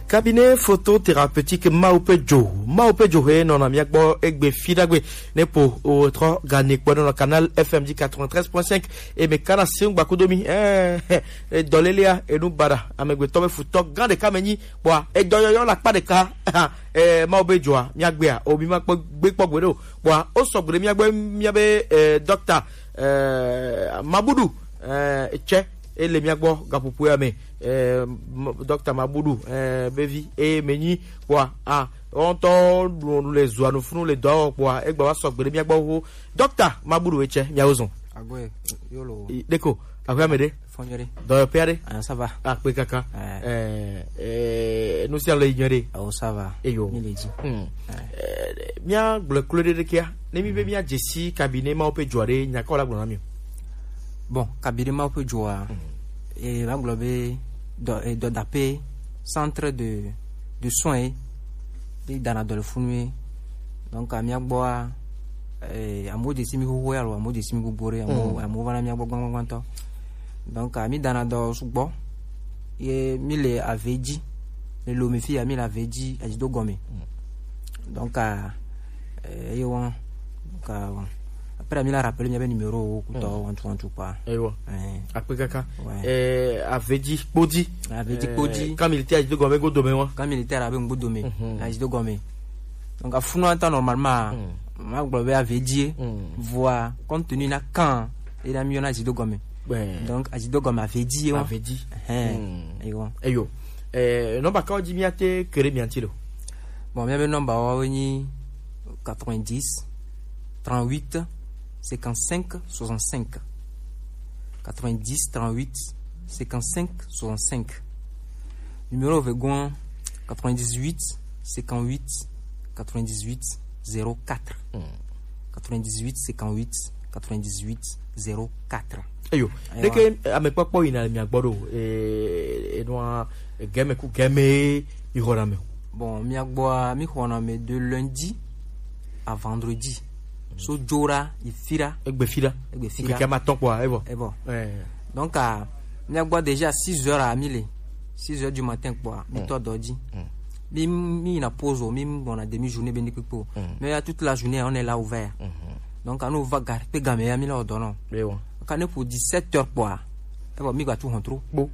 Cabinet photothérapeutique Maupe Joe non amia gbo egbe fidagwe ne po otro gane kwa dans le canal FMD 93.5 et me kana sing bakudomi dolelia e nu bara amegbe tobe futok grande kameni boa e doyoyo la pa de ka Maupe Joa miagbe a obi ma gbe pogwedo boa o sogre miagbe docteur Maboudou che et les miagbo gapupuya me docteur Maboudou bevi et meni wa on to nous les oies nous font les dors wa e gba wa so gbe miagbo docteur Maboudou eche miaozon agwe yolo deko agwe mede fonjere do pere ça va akpe kaka nous si on le ignorer ça va e yo miledi mia gble clode de kia ne mi be mia jesi cabinet Maupe Joare nyakola gbona mi bon cabinet Maupe Joa et va englober d'appeler centre de soins dans le Funwe donc à miagboa à modi simi ho ya lo modi simi go bore à mo vana miagbo gwanto donc à mi dans do sugbo et mi le aveji le lo mi fi a mi la aveji a do gome donc à yon donc après mi la rappelé mi avait numéro kuto 122 pas eyo après kaka aveji bodi quand militaire de gome go dome quand militaire avait go dome a do gome donc à funu anta normalement ma globe aveji voir compte tenu na quand et la miona do gome donc a do gome aveji eyo non ba ka di miate kere miantilo bon mi avait number wa ni 90 38 55 65 90 38 55 65 numéro Vegon 98 58 98 04 98 58 98 04 ayo deke ame popo ina mi agboro e no game ku game mi horame bon mi agboa mi horame de lundi à vendredi so jora ifira egbe fira que matin quoi et bon donc à miagboa déjà 6h à mille 6h du matin quoi mi to dodi mi na pause mi bon na demi journée beni pipo mais toute la journée on est là ouvert donc on va garder game ya mi la odono et bon quand pour 17h quoi et bon mi ga tout rentro bon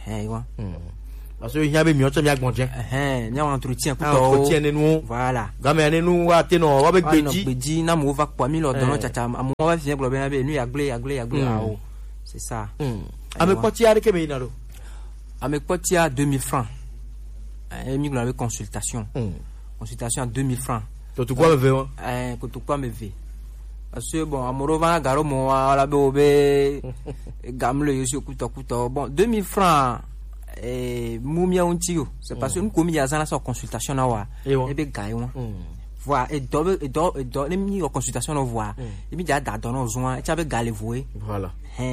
parce que il y a mi ocha mi agbonje ni entretien pour entretien nous voilà game ne nous wa te no wa be gbeji na mo va kwa mi lo dono chacha mo va finir globe na be nu yagle c'est ça ame poti are ke me inaro ame poti à 2000 francs et mi globe consultation à 2000 francs to quoi me ve to quoi me ve parce que bon amorova garo mo ala be obe gamle yosi kuto bon 2000 francs mumia untio c'est parce que nous comme il y a ça consultation na wa et be gaïwa voir et do les mi consultation na voir et mi da donner zon et be galé voué voilà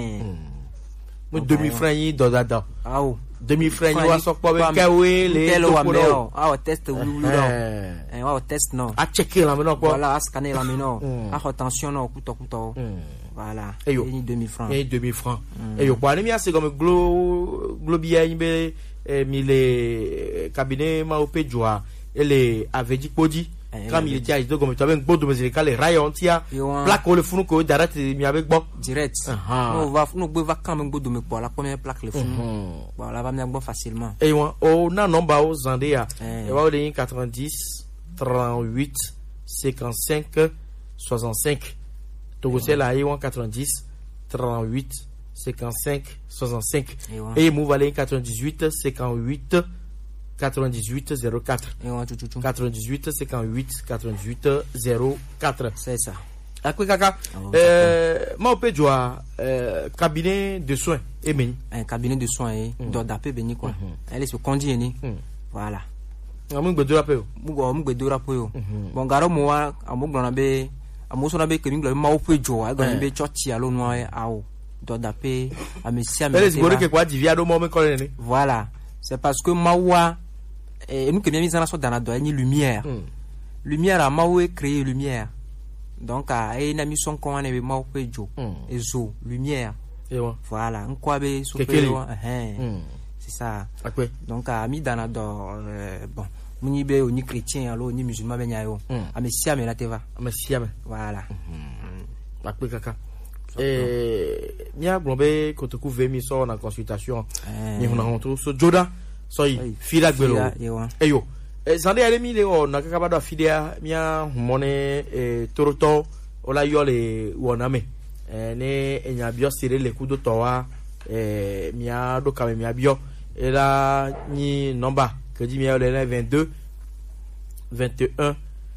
mo 2000 francs yi do da ah 2000 francs yi wa so po be kawe les to ah test oui wa test non a checker la maintenant quoi voilà scanner la maintenant a attention non kuto voilà et 2000 francs et 2000 francs et yo kwa ni mi ase comme globia yimbe mi le cabinet Maupe Joa et les aveji podi quand il était do comme tu avais un beau domicile les rayons tia plaque le funu ko direct mi avec bon direct on va quand même beau pour la première plaque le funu voilà va me bon facilement et on a nombre au Zandéa et va au 90 38 55 65 donc c'est là et 90 38 55 65 et mou va 98 58 98 04 98 58 98 04 c'est ça akwe kaka Maupe Joa cabinet de soins et meni un cabinet de soins do dape beni quoi elle se conduit ni voilà amu gbedora pe yo bon garo mo wa amu gbona be amu so na be kemi glo Maupe Joa gbona be church ya lo no awo do dape amesia me elle se bore ke kwa divia do mo me ko ni voilà c'est parce que mawa et nous que bien mis en dans la douane lumière à mawe créer lumière donc à une mission qu'on a Maupe Joa et zo lumière et voilà on quoi be so c'est ça. Après. Donc à mi dans bon ni be ni chrétien alors ni musulman be nyayo a me siame la teva Mais siame. voilà. Après kaka. Mia blombe ko te ku vemi so na consultation. Ni hona honto so joda so yi fida gbelo. Eyo. Zande ale mi le o na kaka ba do fida mia humone toroto ola yole woname. Ne enya bio sire le kudo towa mia do kame mia bio era ni nomba que dit mia le 22 21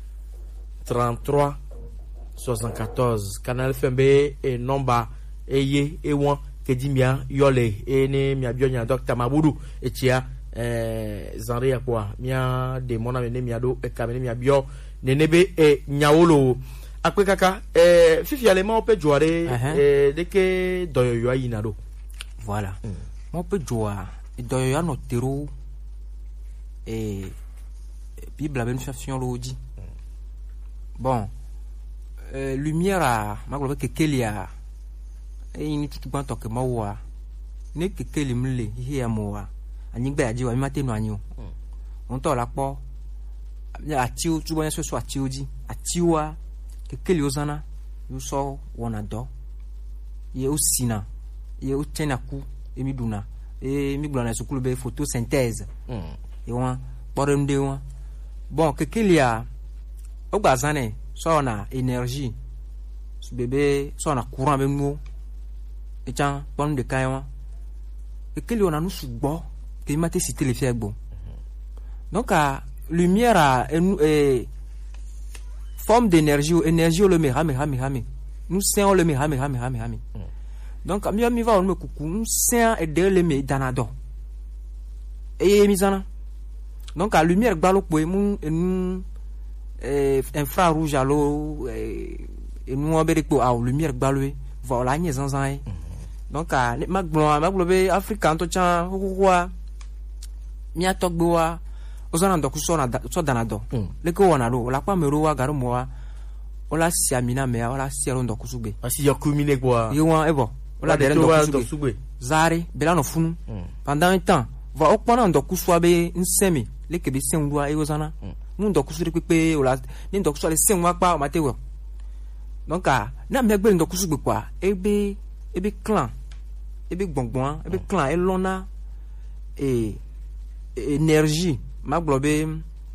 33 74 canal FMB et nomba eye ewon que dit mia yole ne mia bio nya docteur Maboudou et tia zanre ya kwa mia de mona mene mia do e kamene mia bio nenebe e nyawolo akwe kaka fifi alema ope joare deke doyo ayina do voilà mo pe joa doyo no tero et bible ben fiction lo dit bon lumière a maglo ke kelia e ni tutu ban to ke mawa ne ke kelim le hi amowa ani gba aji wa mi mate no anyo on to la po ati o tu bon so ati o di ati wa ke keli ozana yo so wona do ye o sina ye o tenaku emi duna mi gbona sukulu be photosynthèse e won borem de won bon ke keli a o gba zane so na énergie su bébé so na courant be mu e chan bon de kayon ke keli ona nu sugbo ke mate citer les fiegbo donc a lumière a forme d'énergie énergie le me nous c'est le me donc mi va on me coucou nous c'est et de le me danado et misana donc la lumière gbalo po nous infrarouge allo et nous obéir po a lumière gbalo voilà ni zanzan donc maglo be africain to chan quoi mi atogboa ozana ndo kusona so danado leko wona do la kwa mero wa garu moa ola siamina me ola siero ndo kusugbe asi yakumine kwa yiwa ebo ola dere ndo kusugbe zari belano funu pendant un temps va okpona ndo kuswa be nsemi leke be senwa e ozana mu ndo kusuri pepe ola ni ndo kuswa le senwa pa matewo donc na me gbe ndo kusugbe kwa ebe clan ebe gbongbon ebe clan elona et énergie maglobe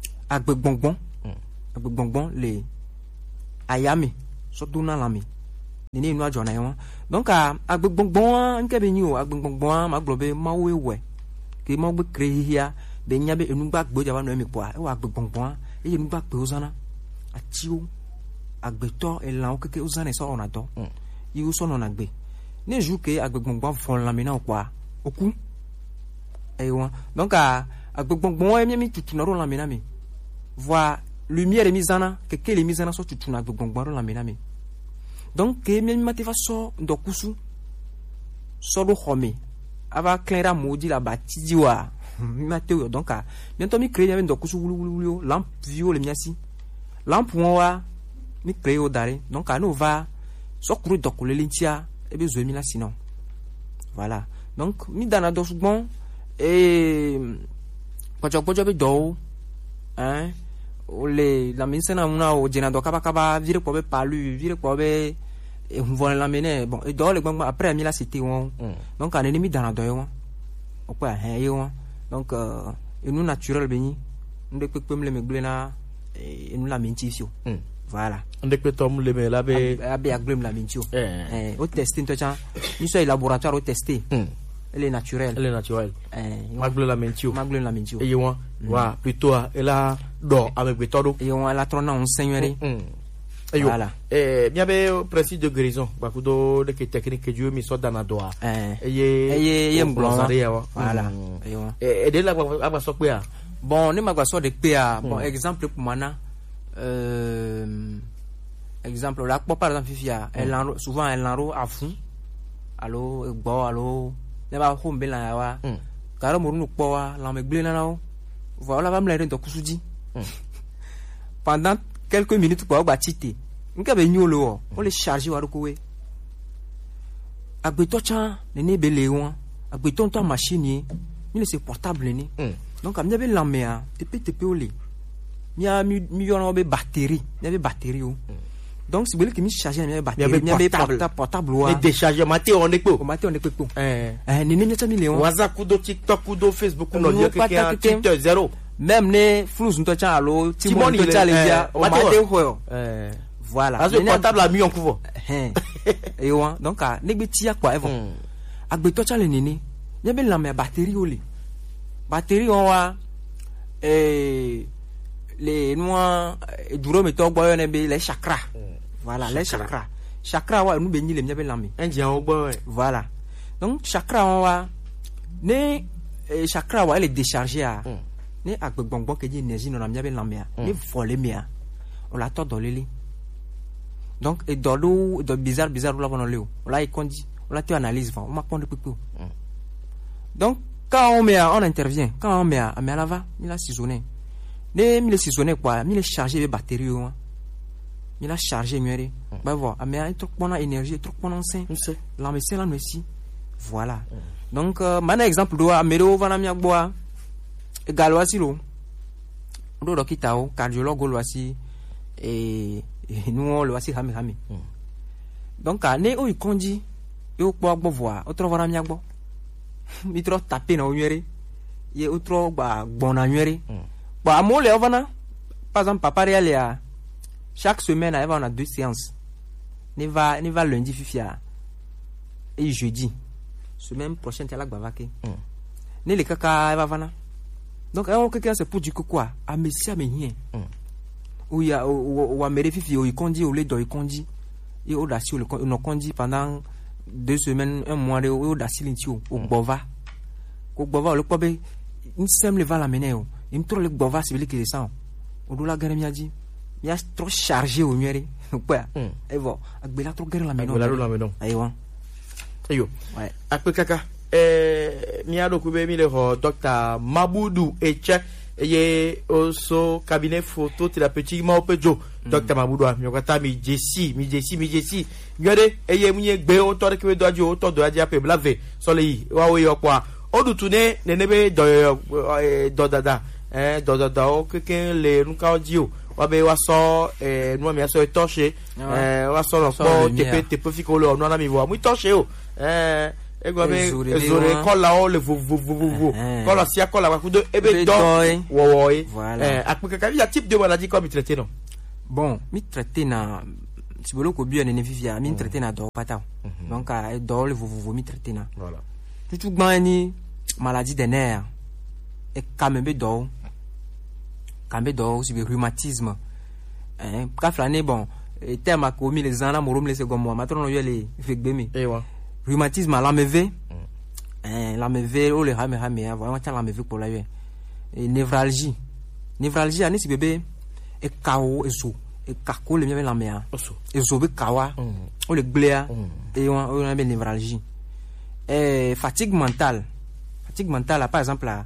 agbegbongbon le ayami surtout na lami ni nu ajona yon donc agbegbongbon nke be ni o agbegbongbon maglobe mawewe ke magbe krehia be nya be enu gbagbo jaba no mi poa e wa agbegbongbon e enu gbagbe ozana atiwo agbeto elan okeke ozana so ona do yi o so no na gbe ni ju ke agbegbongbon fon lami na poa oku ewa donc agbegbongbon e mi tutu na ro lami na mi voix lumière misana que les misana so tutu na agbegbongbon ro lami na mi donc ke mi mate fa so ndokusu so do xome ava claira modi la batidiwa mateo donc bientôt mi créer ndokusu wulu lampe vio le miasi lampe wa mi créer o dare donc no va so kuru dokule lentia e be zo mi la sinon voilà donc mi dana do bon et pojo be do hein ole la minsena una o jena do kaba vire ko be palu vire ko be e vont la mener bon et do le gbangba après mi la cité won donc an ennemi dans la do won o pa hein yo donc et nous naturel beni ndé pepem le megle na et nous la mentifio voilà ndé petom le me la be abi aglem la mentio o tester to cha ni so laboratoire o tester elle est naturelle maglo la mentio et yo wa plutôt elle a do avec betodo et on la trona on seigneurie voilà bien be principe de guérison ba kudo de technique que Dieu mi so dans doa et voilà et de la ba so pe bon ni magwa so de pe bon exemple pour mana exemple là par exemple fifia elle souvent elle en à fond allo bo allo neba hombe la wa karo morunu po wa la me gble na na voilà va me la ndo kusuji pendant quelques minutes pour ba tité nka be nyolo on le charger wa ko we agbeto cha ne bele won agbeto to machine mi c'est portable ni donc am be lamé a TP ole mi yon be batterie mi be batterie o donc si vous voulez que mi charger mi batterie mi be portable wa mais décharger maté on est peu ni ni mi le WhatsApp kudo TikTok kudo Facebook no dia que Twitter zéro même ne flous nto cha alo timon to cha le dia o ma de ho voilà parce que portable a mis en couvert et wa donc a negbe tia kwa evon agbe to cha le nini mi be lamé batterie ole batterie on wa les noirs duro me to gbo yo ne be les chakra voilà les chakra wa nous be ni le mi be lamé indien o gbo voilà donc chakra on wa ne chakra wa elle est déchargée à ne agbegbongbon ke di énergie non mi be lamé ne voler mi a on la to doleli donc et dolo de bizarre la on le on la condi on la tu analyse on m'a pondre pipo donc quand on intervient quand on met à lava il a saisonné ne mi le saisonné quoi mi le charger batterie o mi la charger mieux bah voilà mais trop bonne énergie trop bon sain la mais c'est là aussi voilà donc maintenant exemple do amero vana mi agboa egal lo do dokita o cardiologue lo wasi et nous le wasi hami donc ne o ikondi e o po agbo voa o tro vana mi agbo mi tro taper na onwere ye o tro gba gbon na nwere ba amo le ovana par exemple papa réel ya chaque semaine on a 2 séances ne va lundi fifia et jeudi semaine prochaine tu la gbavake ne le kaka va vana donc quelqu'un c'est pour du quoi a messia me hien ou ya ou amere fifi o ikondi o le do ikondi et o dasi o no kondi pendant 2 semaines 1 mois o dasi lintio o gbova o le pobe une sème le va la mener o il trop le gbova c'est que ça o do la gare mi a dit il y a trop chargé au nuere quoi et bon agbela trop gare la mener aywa ayo ouais après kaka mi a dokube mi le docteur Maboudou Eche eye oso cabinet photo thérapeutique Maopejo docteur Maboudou mi kata mi jesi nyode eye munye gbe o to ke do ajo o to do aja pe blave so le yi wa wo yo kwa odutune nenebe do dada o keke le nka odio wa be wa so nu mi aso torche wa so lo po tepe fiko lo nu na mi wo mu torche o ego be ezore kola o le vuvuvuvu kola sia kola wa kudo ebe do wo apika ka ya type de maladie comme traité non bon mi traité na si bolo ko bien ne vivia mi traité na do pata donc do le vuvuvu mi traité na voilà tout gbani maladie des nerfs et kambe do si be rhumatisme ka flane bon et terme a commis les ans la morom les second mois matron yo le fegbemi rhumatisme à l'AMV l'AMV ou le rame vraiment ta l'AMV pour la et névralgie ani si bébé et kao ezo et kako le mieux la mea ezo be kawa ou le gléa et on a névralgie et fatigue mentale par exemple là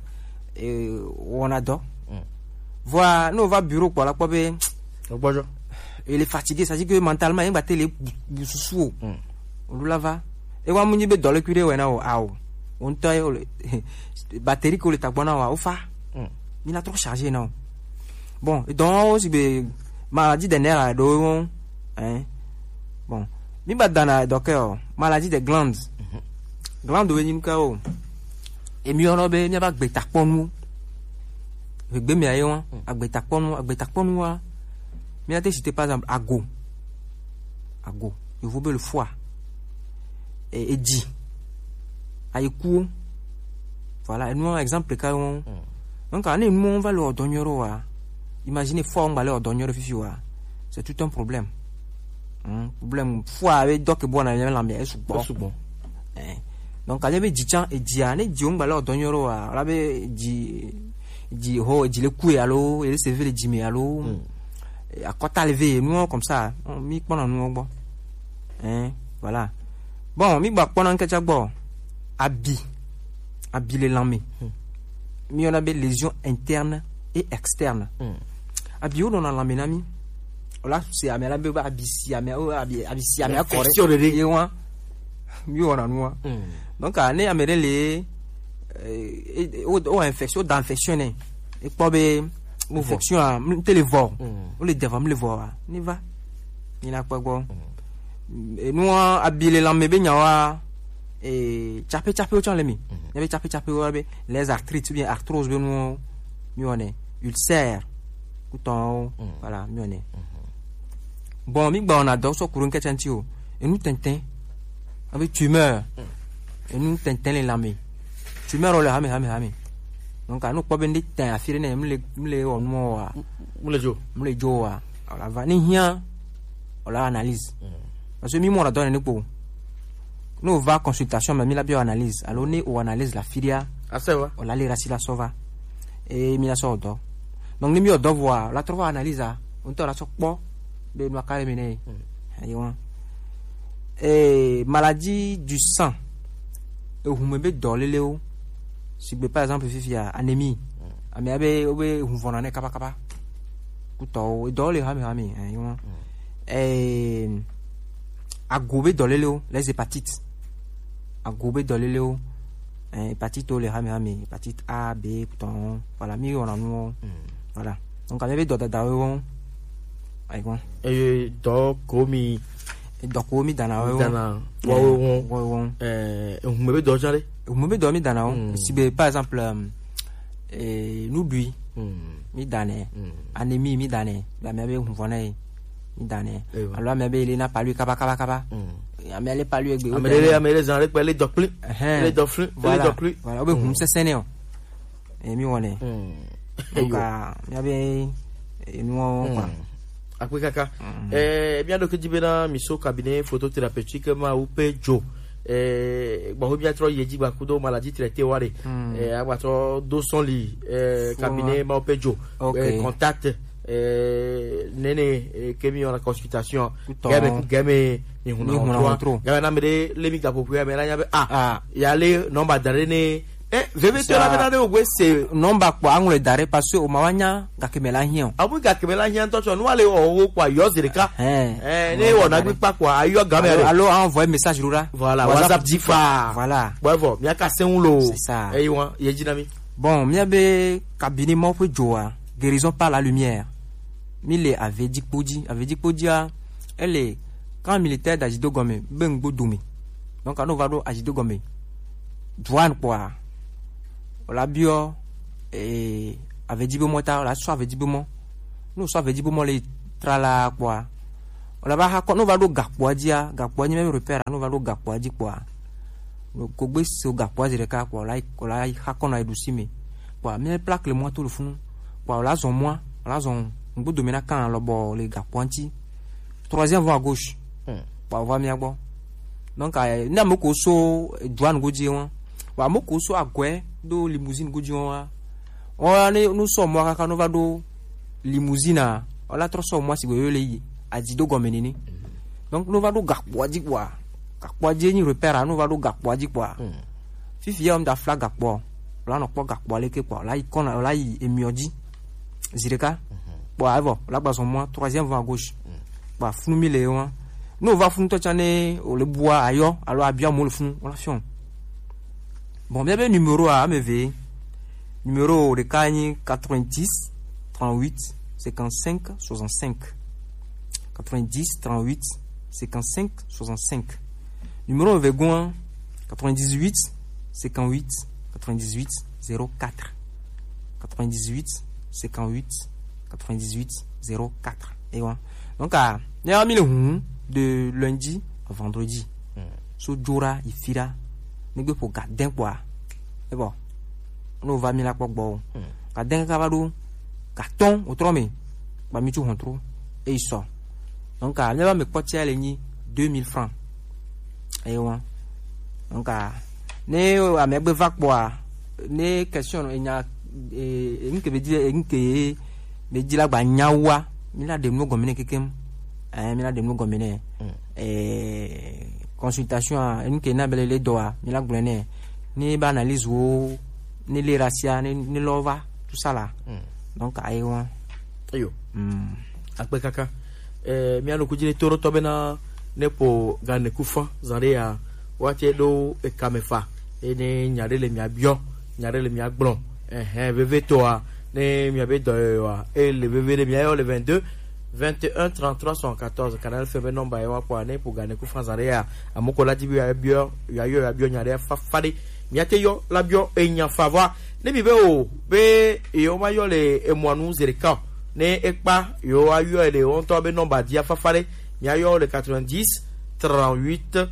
on adore voir nous va bureau pour la pobe bonjour il est fatigué ça dit que mentalement il battait les sous on lava et wa munyi be dole kure we na o aw on toy batterie ko le tabona wa ofa il a trop chargé non bon et donc si be maladie des nerfs do bon mi badana docteur maladie des glandes we ni ka o e mi ono be ni ba gbe taponu gbe mi ayo agbe taponu wa mi a été cité par exemple ago il faut be le foie et dit aïkou voilà nous un exemple cas donc on va le ordonnero imaginez fort on va le ordonnero fifiwa c'est tout un problème fois avec doc bon na la bien est bon donc il y avait dit et diane dit on va le ordonnero là be dit le coup allo et c'est vrai dit mais allo à quoi levé nous comme ça on mi pendant nous bon voilà. Bon, mi ba pendant que tu as bon, habillé les lames. Mi on a des lésions internes et externes. Habillé dans la lame nami. Là c'est à la beba abissi à correction de mi on a nous. Donc à ne amere les o infection d'infection ne e po be infection te le vo o le devant le vo ni va ni na pa go e nous habile la mebe nyawa e chape o chan le mi y avait chape o be les arthrites ou bien arthrose be nous mi on est ulcère couton voilà mi on est bon mi ba on a donc so kurun ke chanti o et nous tintin avec tumeur et nous tintin les lamé tumeur le hame donc nous pas ben dit tin afire ne me on mo le jo ala va ni hia la analyse parce que mi mo la donne ne po nous va consultation mais mi la bioanalyse alors ne ou analyse la filia asewa on la lira si la sova et mi la so do donc ni mi o do voir la trouver analyse on te la so po be no kare mene ayo et maladie du sang et humebe doleleo si par exemple fifia anémie mais abe obe humvona kapa kuto dole hami ayo et agobe doleleo les hépatites agobe doleleo hépatite le hami hépatite A B kuton voilà mi on a nous voilà donc abe do dawo ayo et do komi dana wo humebe do jare humebe do mi dana si be par exemple nous lui mi dane anémie mi dane ba me be humvona mi dane alors me be le na palu kaba me le palu egbe amele zan le pele dokpli le doflu voilà obe hum se sene o e mi wone donc me be nous quoi après kaka bien donc dibena miso cabinet photothérapeutique ma upe jo bon bien trop yeji ba kudo maladie traité ware abato 200 li cabinet ma upe jo contact nene kemi on consultation game ni huno game na mede lemi ka popua me na nya be ya le number darene veve to la bena de ogwe se number kwa angle dare parce que o mawanya gakemela hian abu gakemela hian to no ale o kwa yozirika ne wona gbipa kwa ayo game allo envoyer message rura voilà WhatsApp difa voilà bravo mi aka senwulo c'est ça eywa yejinami bon mi abe cabinet mo pe joa guérison par la lumière mi le avait dit podi elle est quand militaire d'Ajido Gome ben gbodumi donc ano va do Ajido Gome douane quoi la bio et avait dit bon la so avait dit bon nous so avait dit bon les trala quoi on la va nous va do gakpo dia ni même repère nous va do gakpo di quoi no kogbe so gakpo di reka quoi la ha kono edusime quoi mais plaque le mois tout le fond quoi la zon ngbo domina kan lo bo les gakpo anti troisième voie à gauche quoi va mi agbo donc na moko so douane goji won wa moko so agwe do limousine gojion wa on nous sommes moi ka no va do limousine on la trop so moi si go le Ajido Gome ni donc nous va do gakpo di quoi gakpo di ni repère nous va do gakpo di quoi fifi homme da flag gakpo la no po gakpo le ke quoi la icône la emiodi zireka bon avant la base moi troisième voie à gauche ba funu mi le wa nous va funu to chane o le bois ayo alors abia mo le funu on la fion. Bon, bien numéro à AMV, numéro de Kanye 90 38 55 65 90 38 55 65 numéro Vegoin 98 58 98 04 98 58 98 04 et ouais. Donc il y a mis le de lundi à vendredi so Jora Ifira nigbe pour garder quoi et bon nous va mi la pogbo garder ka badu carton au tromé ba mi tu hontro et il sort donc ne va me porter les ni 2000 francs et ouais donc ne a me be va quoi ne question il y a une que veut dire une que me dit la ba nyawa mi la de no gomene kekem mi la de no gomene consultation une que na belé doa ni la glone ni ba analyse wo ni les racia ni lova tout ça là donc ayo akpe kaka mi anu kujini toro tobena nepo gane kufa zarea wate do kamefa ene nyadele mi abio nyare le mia blon vv toi ne mia be doa et le vv le mia le 22 21 33 74 canal fait nomba ya pour année pour gagner coup France area amoko la dibi ya bio nyare fa fade miate yo la bio e nya favor ne bi be o be yo ma yo le e mo anu zerika ne ekpa yo ayo le on to be nomba dia fa fade mia yo le 90 38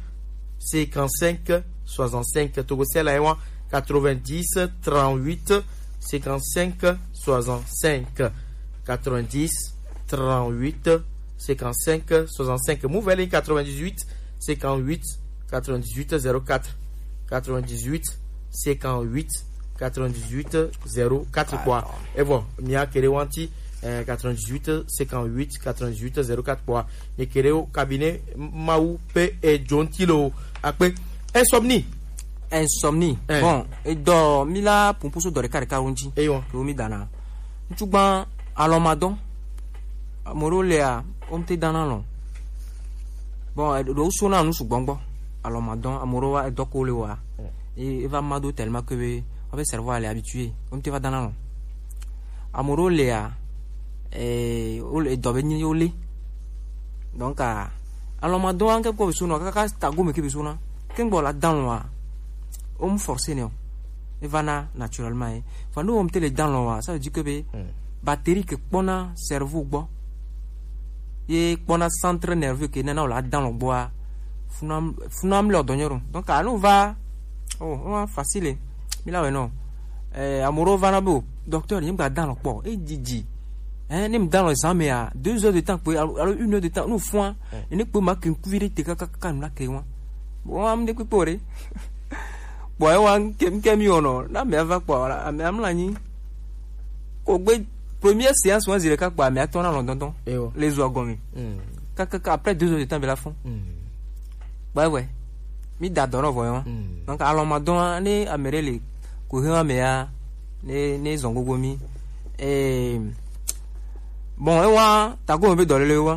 55 65 Togo c'est la 90 38 55 65 90 38 55 65 Nouvelle 98 58 98 04 98 58 98 04 quoi et bon mia kerewanti 98 58 98 04 quoi et kereo cabinet Mau P et John Tilo après insomnie bon et do mila pumpuso do rekare karunji et on mi dana nchugban alomadon amorolea omte dana lo bon do sona nu sugbongbo alomadon amorowa e dokole wa et va mado tellement que avec cerveau est habitué omte va dana lo amorolea ole dobeni ole donc alomadon anke ko bisuna kaka tago me ke bisuna kengbo la dan lo on forcé non et vana naturellement fa nous on te les dans là ça veut dire que batterie que pona cerveau bo et pona centre nerveux que nana la dans le bois funam le donneron donc on va facile mais là non amoro vana bo docteur il me dans le bois et didi ne me dans le sang mais à 2 heures de temps pour alors 1 heure de temps nous foin et ne peut marquer une couverture kaka na kéwa bon am de pour boy wan kem yono na me va kwa am la ni ko gbe première séance wan zire ka kwa me atona london les ogomi kaka après 2 heures de temps be la fond ouais mi da dono voyon donc alors ma don ni amerele ko he me ya ne zongogomi bon e wa ta go be dolele wa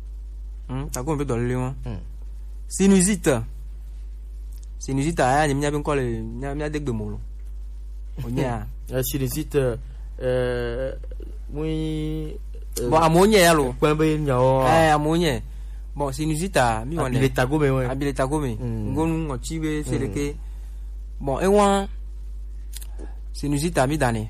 sinusite aya nyimnya ben kole nyamnya degbe molo onya sinusite muy bon amonye yalo kwembe nyao amonye bon sinusite mi wone abilita gome ngonu ngochibe seleke bon ewa sinusite mi dane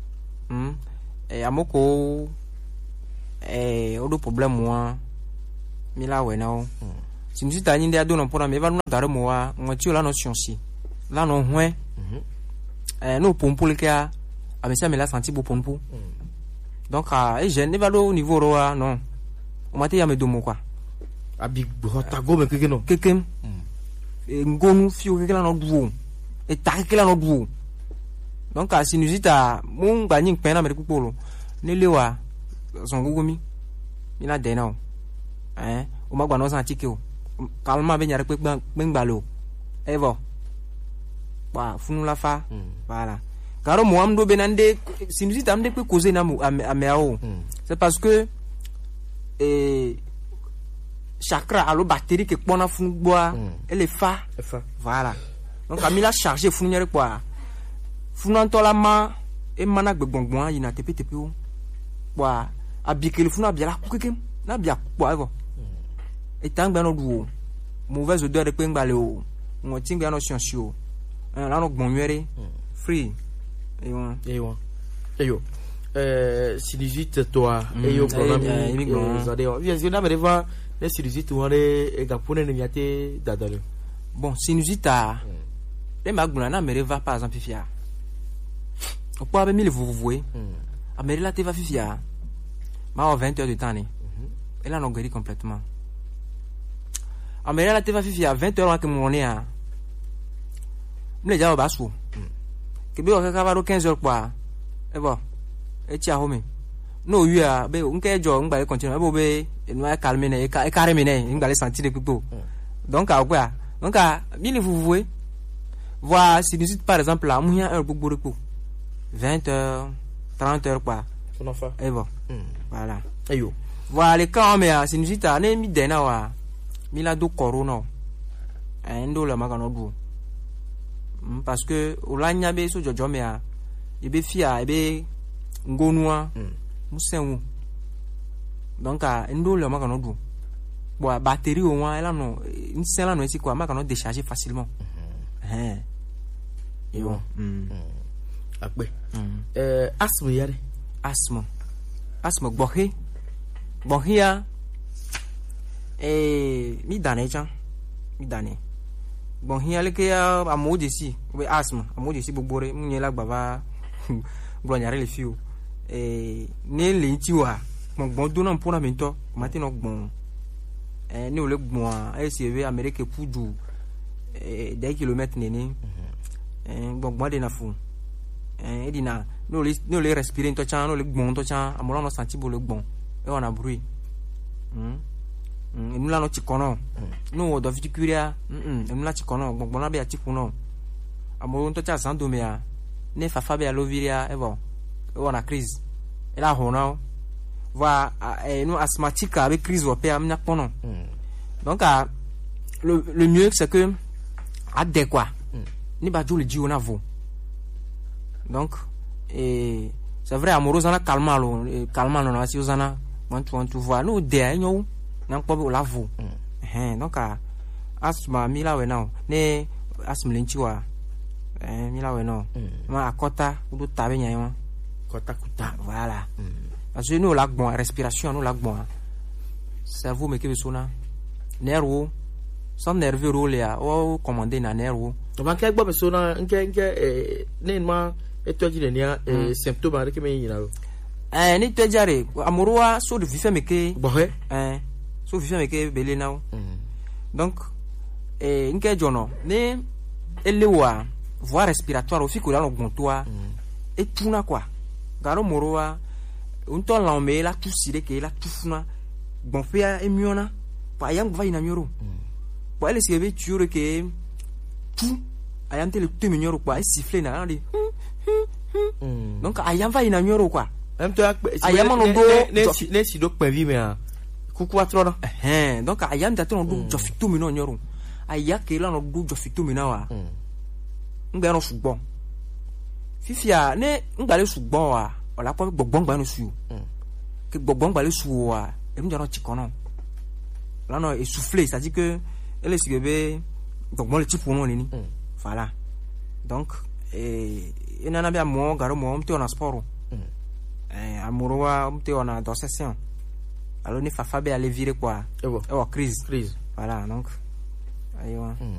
amoko odo problème moi mi la we now sinusite anyinde ado no pona me va no dare mo wa ngoti la no sionsi la no hwe no pompole ka amesa me la senti bo pompo donc et je ne va au niveau roa non o mate ya me domo kwa abi botago me keke no kekem ngonu fiu keke la no duo e ta keke la no duo donc sinusite mon gbanyin pena me kupolo ne lewa son gogomi ina dena o magba no san tike o calma be nyare pe ngbalo evo ba funu la fa voilà karo mo amdo benande sinusite amde pe causer na ameao c'est parce que chakra alo batterie que pona funu boa elle fa voilà donc amila charger funu nyare quoi funu antola ma e mana gbegbongbon yina tepetepe o boa abikele funu abia la kukem na bia boa evo et tant bien no mauvaise odeur de pengbale o ngo tinga no sciencio la no gbonwere free eyo sinusite toi eyo problème zadeo viens na mereva les sinusite wale e gapone ne miate dadalo bon sinusite le magbona na mereva par exemple fia o pa be mille vous voyez a merela te va fia ma 20 heures de temps ne elle a no guéri complètement amere la te va fifi à 20 heures que mon nez a me ja ba su ke be o ka ba ro 15 heures quoi e bo e ti a home no yu a be nke jo ngba e continue bo be no e calme ne e carré me ne ngba le sentir de pipo donc a quoi donc a bien vous voyez voir si nous par exemple là mu ya heure gbogbo 20 heures 30 heures quoi on fa e bo voilà ayo voilà les cas mais si nous ta ne mi dena wa mila do corona endo la magano du parce que ola nyabe so jojo me a ebe fia ebe ngonua musenwu donc ndo le maka no du bon batterie au moins là non nsen là no esi quoi maka no décharger facilement et bon akbe asthme yare asthme bohia mi dane bon hia le ke amodi si we asthme amodi si bogbore munyela gbaba glonyare le fio ne le tiwa bon dona mpona mento matino bon ni ole gbon esi Amerique pudu des kilomètres nene bon de na fu edina no le respirer to chan no le gbon to chan amolo no senti bo le gbon e wana bruit nous la no chikono no do viticuria nous la chikono bon na be atikuno amolo to cha sandomia ne fafa be aloviria e bon e wana crise e la hona va nous asthmatique avec crise au père amna pono donc le mieux c'est que adéquat ni ba joli ji ona vo donc c'est vrai amoureuse na calma no si osana want to voir no de nyo na ko la vo donc asthma mi la we now ne asthma lenchi wa mi la we no ma akota do tabe nyan kota kuta voilà parce que nous la bon respiration nous la bon cerveau me ke sona nervo sans nerveux rôle ya o commander na nervo to ban ke gbo be sona nke ne ma eto jire nia symptôme are ke me yina ni to jare amurwa so de vife me ke bohe so vife me ke bele now donc nke jono ne elewa voie respiratoire aussi ko la no gontoa et tuna quoi garo moroa unto la me la tusire ke la tufuna bon fia emiona pa yang va ina nyoro pa ele se be tuure ke tout ayante le tout nyoro quoi et siffler na di donc ayam va ina nyoro quoi même toi ayam no do ne si do pevi me kuku atro no donc ayam ta to do jofito mi no nyoro ayake la no do jofito mi na wa ngbe no sugbon fifia ne ngbale sugbon wa ola po gbogbon gba no su ke gbogbon gba le su wa e mjaro chikono là non essoufflé, c'est à dire que elle est sur donc moi le type pour moi ni voilà donc et nana bien moi garo moi on te en sport amoroa on te en dans session alors ni fafa be aller virer quoi crise voilà donc aywa